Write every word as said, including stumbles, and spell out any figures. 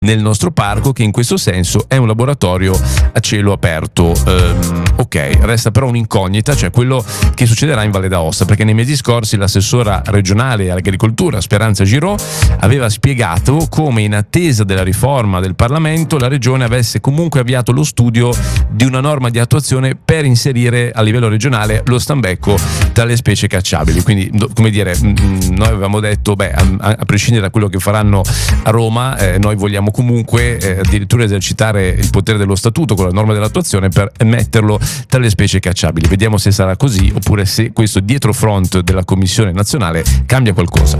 nel nostro parco, che in questo senso è un laboratorio a cielo aperto. Ehm, ok, resta però un'incognita, cioè quello che succederà in Valle d'Aosta, perché nei mesi scorsi l'assessora regionale all'agricoltura Speranza Girò aveva spiegato come, in attesa della riforma del Parlamento, la regione avesse comunque avviato lo studio di una norma di attuazione per inserire a livello regionale lo stambecco tra le specie cacciabili. Quindi, come dire, noi avevamo detto, beh, a, a prescindere da quello che faranno a Roma, eh, noi vogliamo comunque eh, addirittura esercitare il potere dello statuto con la norma dell'attuazione per metterlo tra le specie cacciabili. Vediamo se sarà così, oppure se questo dietro front della Commissione nazionale cambia qualcosa.